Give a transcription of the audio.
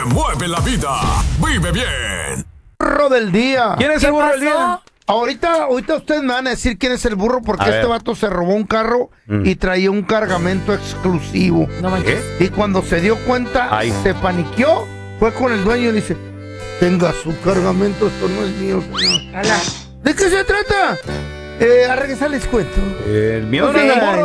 Mueve la vida. Vive bien. Burro del día. ¿Quién es el burro del día? Ahorita ustedes me van a decir quién es el burro porque este vato se robó un carro y traía un cargamento exclusivo. No manches. Y cuando se dio cuenta, se paniqueó, fue con el dueño y le dice, tenga su cargamento, esto no es mío, señor. ¿De qué se trata? A regresar les cuento. El mío Pues, no es el burro.